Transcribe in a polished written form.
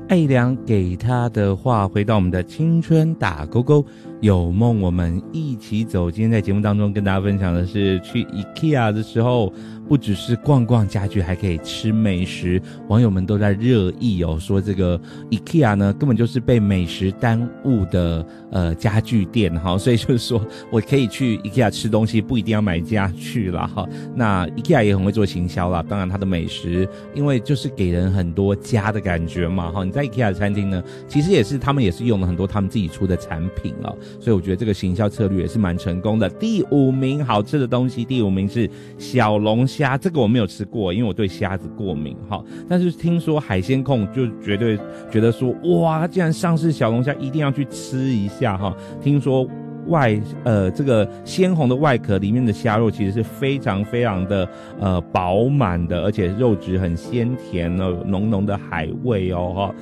爱良给他的话，回到我们的青春打勾勾，有梦我们一起走。今天在节目当中跟大家分享的是去 IKEA 的时候，不只是逛逛家具，还可以吃美食。网友们都在热议哦，说这个 IKEA 呢根本就是被美食耽误的家具店哈，所以就是说我可以去 IKEA 吃东西，不一定要买家具啦哈。那 IKEA 也很会做行销啦，当然它的美食，因为就是给人很多家的感觉嘛哈。你在 IKEA 的餐厅呢，其实他们也是用了很多他们自己出的产品哦，所以我觉得这个行销策略也是蛮成功的。第5名好吃的东西，第5名是小龙虾，这个我没有吃过，因为我对虾子过敏哈。但是听说海鲜控就绝对觉得说，哇，它既然上市小龙虾，一定要去吃一下哈。听说这个鲜红的外壳里面的虾肉其实是非常非常的饱满的，而且肉质很鲜甜哦，浓浓的海味哦哈。